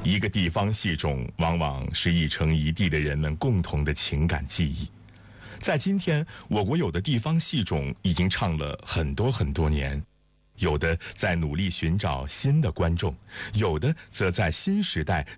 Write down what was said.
一个地方戏种往往是一城一地的人们共同的情感记忆。在今天，我国有的地方戏种已经唱了很多很多年，有的在努力寻找新的观众，有的则在新时代